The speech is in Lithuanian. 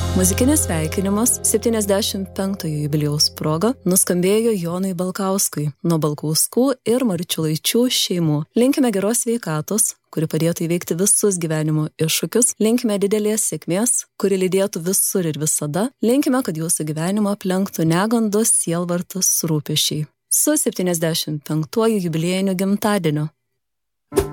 Muzikinis sveikinimas 75-ojo jubiliejaus proga nuskambėjo Jonui Balkauskui nuo Balkauskų ir Marčiulaičių šeimų. Linkime geros sveikatos, kuri padėtų įveikti visus gyvenimo iššūkius. Linkime didelės sėkmės, kuri lydėtų visur ir visada. Linkime, kad jūsų gyvenimą aplenktų negandos, sielvartas, rūpesčiai. Su 75-ojo jubiliejiniu gimtadieniu.